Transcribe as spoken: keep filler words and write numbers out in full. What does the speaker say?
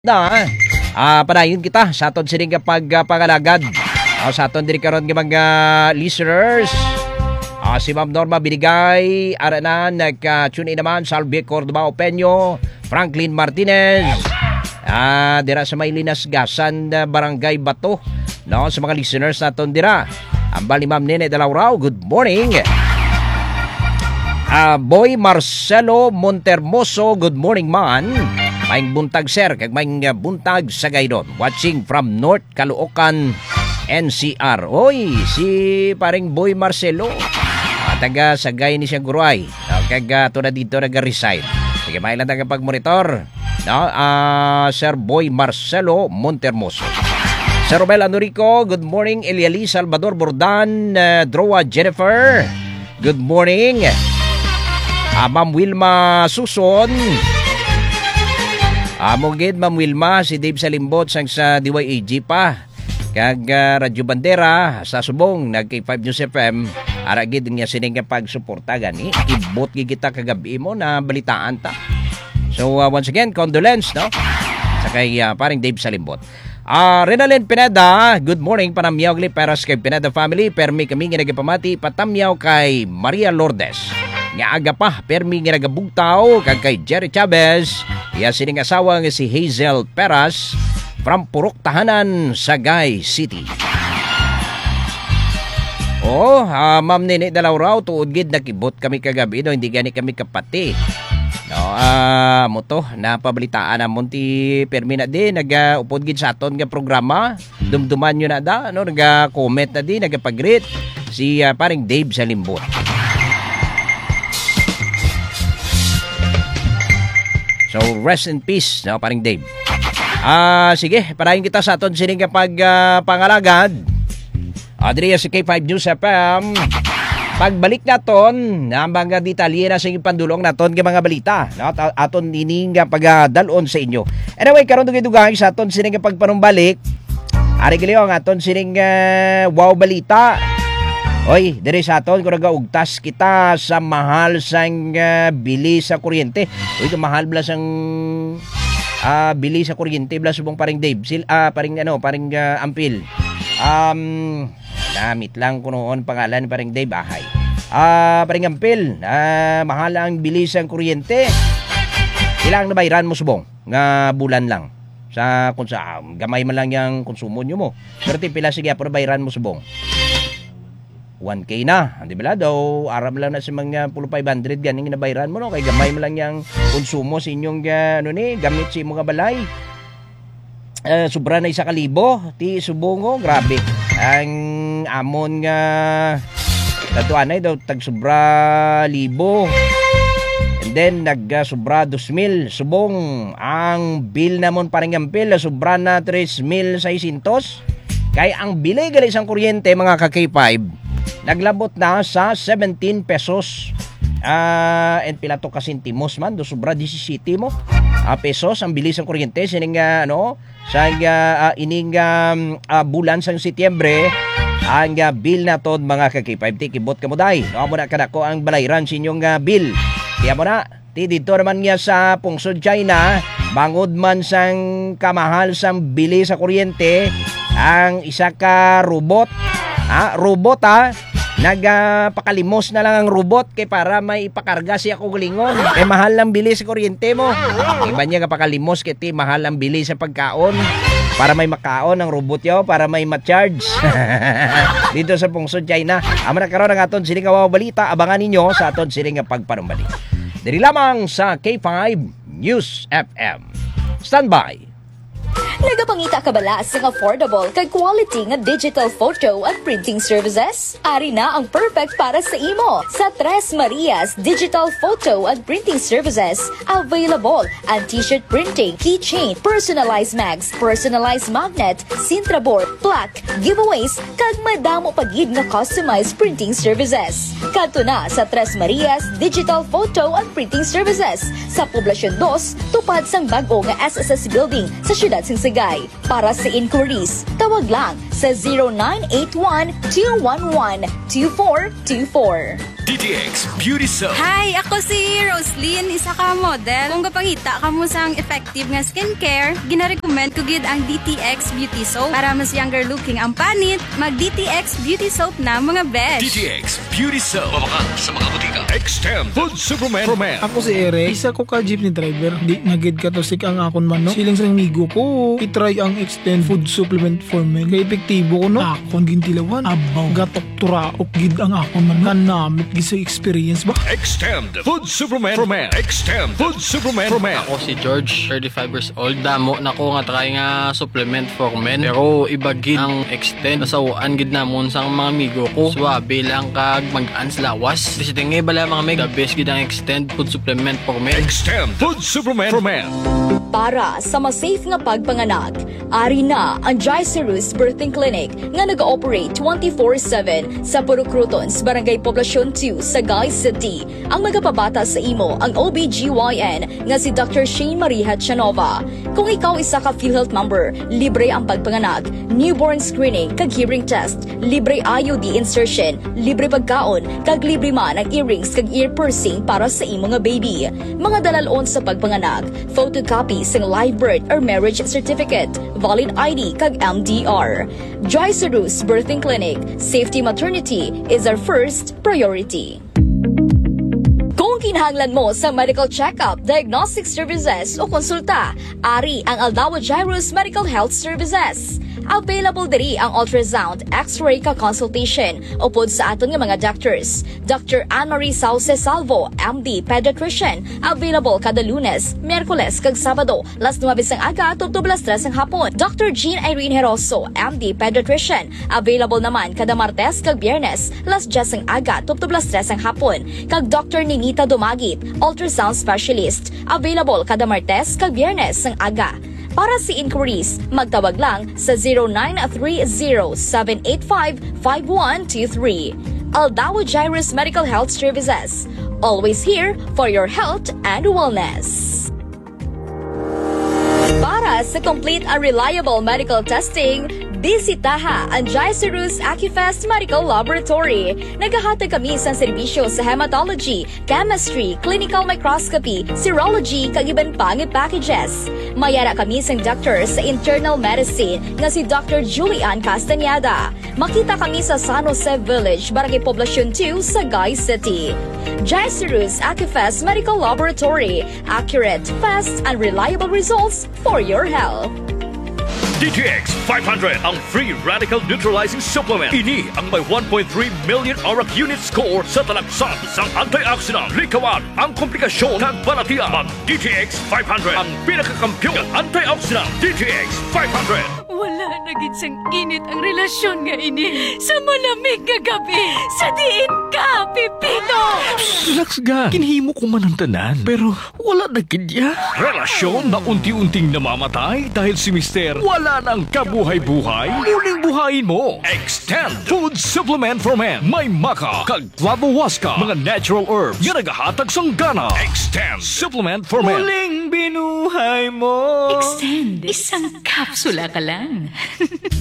Na, ah, padayon kita sa aton sining pag uh, pangalagad. Ah, sa aton diri karon nga mga listeners. Ah, si Ma'am Norma Binigay, arana nag-tune in naman Salve Cordoba Opeño, Franklin Martinez. Ah, dira sa Mailinas Gasan, uh, Barangay Bato. No, sa mga listeners naton dira. Ambali Ma'am Nene Dalaurao, good morning. Ah, Boy Marcelo Montermoso, good morning man. Maing buntag sir, kag maing buntag sa Gaydon. Watching from North Caloocan, N C R. Oy, si paring Boy Marcelo. Uh, taga Sagay ni siya Guruay. Uh, kag uh, to na dito nag-reside. Sige, may lang taga pagmonitor. No, uh, Sir Boy Marcelo Montermoso. Sir Romel Anurico, good morning. Eliali Salvador Bordan, uh, Droa Jennifer, good morning. Uh, Ma'am Wilma Suson. Amo gid Ma'am Wilma, si Dave Salimbot sang sa D Y A G pa. Kag uh, Radyo Bandera sa Subong nag K five News F M. Ara gid niya sining pagsuporta gani. Ibot gid kita kagabi mo na balitaan ta. So uh, once again, condolence no. Sa kay uh, paring Dave Salimbot. Ah, uh, Renalyn Pineda, good morning panamyaw gli peras kay Pineda family. Permi kami nga nagapamati patamyaw kay Maria Lourdes. Nga aga pa permi nga nagabugtaw kag kay Jerry Chavez. Iya sining asawa nga si Hazel Peras from Purok Tahanan, Sagay City. Oh, uh, Ma'am Nene Dalaurao, tuod gid nakibot kami kagabi no, hindi gani kami kapati. No, ah, uh, mo to napabalitaan namon ti permi na di nagaupod gid sa aton nga programa. Dumduman nyo na da, no, naga-comment na di, nagapag-greet si uh, paring Dave Salimbot. So, rest in peace, no, paring Dave. Ah, sige, parahin kita sa aton sining kapag uh, pangalagad. Adria sa K five News F M. Pagbalik naton, nambang detalye na sa ipandulong naton ng mga balita. No? Aton ining pagdalon sa inyo. Anyway, karon dugay-dugay sa aton sining kapag panumbalik. Ari gali ang aton sining uh, wow balita. Oy, diri sa aton kung nagaugtas kita sa mahal sang uh, bili sa kuryente. Uy, mahal bla sang uh, bili sa kuryente bla subong paring Dave. Sil uh, paring ano, paring uh, Ampil. Um, namit lang ko noon pangalan paring Dave Ahay. Ah, uh, paring Ampil, uh, mahal ang bili sang kuryente. Ilang nabayran mo subong nga bulan lang. Sa kung sa um, gamay man lang yang konsumo nyo mo. Pero pila sige po nabayran mo subong. one K na, di ba daw, aram lang na sa mga pulo five hundred ganing nabayran mo, no? Kay gamay mo lang yung konsumo sa inyong, uh, ano ni, gamit sa mga balay. Uh, sobra na isa kalibo, ti subongo, grabe. Ang amon nga, tatuan na daw, tag sobra libo. And then, nag uh, sobra dos mil, subong. Ang bill namon parang ang bill, sobra na tres mil seiscientos. Kaya ang bilay gali sang kuryente, mga ka-K five, naglabot na sa seventeen pesos. Ah, uh, and pila to kasentimos man do sobra disisiti mo. Uh, pesos ang bilis ng kuryente sining uh, ano sa uh, ining um, uh, bulan sang Setyembre. Ang uh, bill naton mga ka-K five tikibot kamo day. No mo na kadako ang balayran sa inyong uh, bill. Tiya mo na ti dito naman niya sa pungsod China, bangod man sang kamahal sang bili sa kuryente, ang isa ka robot. Ah, robot ah. Nagpakalimos uh, na lang ang robot kay para may ipakarga siya kung lingon. Kay mahal lang bili sa kuryente mo. Iba niya kapakalimos kay ti mahal lang bili sa pagkaon. Para may makaon ang robot yaw, para may ma-charge. Dito sa pungsod China. Ama na karon ang aton sining kawaw balita. Abangan ninyo sa aton sining pagpanumbalik. Diri lamang sa K five News F M. Standby. Nagapangita ka bala sa affordable kag quality nga digital photo at printing services? Ari na ang perfect para sa imo. Sa Tres Marias Digital Photo at Printing Services, available ang t-shirt printing, keychain, personalized mags, personalized magnet, Sintra board, plaque, giveaways, kag madamo pagid nga customized printing services. Kadto na sa Tres Marias Digital Photo at Printing Services sa Poblasyon two, tupad sang bag-o nga S S S Building sa siyudad sing Sagay. Para sa inquiries, tawag lang sa zero nine eight one, two one one, two four two four. D T X Beauty Soap. Hi, ako si Roslyn, isa ka model. Kung kapangita ka mo sang effective nga skincare, gina-recommend ko gid ang D T X Beauty Soap. Para mas younger looking ang panit, mag-D T X Beauty Soap na mga besh. D T X Beauty Soap. Mabaka sa mga butika. Extend Food Superman for Men. Ako si Eric, isa ko ka jeepney driver. Di nagid ka to sik ang akon man, no? Siling sa migo ko, itry ang Extend Food Supplement for Men. Kaya epektibo ko, no? Akon gintilawan. Abaw, gatok turaok gid ang akon man. Kanamit gid sa experience ba? Extend Food Superman for Men. Extend Food Superman for Men. Ako si George, thirty-five years old. Damo na ko nga try nga supplement for men. Pero iba gid ang Extend. Nasawaan gid namon sang mga amigo ko. Swabe lang kag mag-ans lawas. Disitingi bala mga meg. The best gid ang Extend Food Supplement for Men. Extend Food Superman for Men. Para sa mas safe nga pagpanganak, ari na ang Jaicerus Birthing Clinic nga nag-ooperate twenty-four seven sa Purukrutons, Barangay Poblacion two, Sagay City. Ang magapabata sa imo ang O B G Y N nga si Doctor Shane Maria Chanova. Kung ikaw isa ka PhilHealth member, libre ang pagpanganak, newborn screening kag hearing test, libre I U D insertion, libre pagkaon, kag libre man ang earrings kag ear piercing para sa imo nga baby. Mga dalalon sa pagpanganak, photocopy sing live birth or marriage certificate, valid I D kag M D R. Jaicerus Birthing Clinic, safety maternity is our first priority. Kung kinahanglan mo sa medical check-up, diagnostic services o konsulta, ari ang Aldawa Jairus Medical Health Services. Available diri ang ultrasound, x-ray ka consultation upod sa aton nga mga doctors. Doctor Anne-Marie Sauce Salvo, M D, Pediatrician, available kada Lunes, Miyerkules kag Sabado, las nuwabis ang aga tubto las tres ang hapon. Doctor Jean Irene Heroso, M D, Pediatrician, available naman kada Martes kag Biyernes, las diyes ang aga tubto las tres ang hapon. Kag Doctor Ninita Dumagit, ultrasound specialist, available kada Martes kag Biyernes ang aga. Para sa inquiries, magtawag lang sa zero nine three zero, seven eight five, five one two three. Aldawa Jairus Medical Health Services. Always here for your health and wellness. Para sa complete and reliable medical testing, bisitaha ang Jaicerus Acufest Medical Laboratory. Naghahatag kami sa serbisyo sa hematology, chemistry, clinical microscopy, serology, kag iban pang packages. Mayara kami sa doctor sa internal medicine nga si Doctor Julian Castañeda. Makita kami sa San Jose Village, Barangay Poblacion two, Sagay City. Jaicerus Acufest Medical Laboratory. Accurate, fast, and reliable results for your health. D T X five hundred, ang free radical neutralizing supplement. Ini ang may one point three million aura unit score sa talaksan sang antioxidant. Likawan ang komplikasyon ng balatian. Mag D T X five hundred, ang pinakakampiyon ng antioxidant. D T X five hundred. Wala na gid sang init ang relasyon nga ini. Sa malamig nga gabi, sa diin ka, Pipino! Relax ga. Kinhimo ko man ang tanan. Pero wala na gidya. Relasyon na unti-unting namamatay dahil si Mister wala nang kabuhay-buhay. Muling buhayin mo. Extend Food Supplement for Men. May maka, kag clavohuasca, mga natural herbs nga nagahatag sang gana. Extend Supplement for Men. Muling binuhay mo. Extend. Isang kapsula ka lang.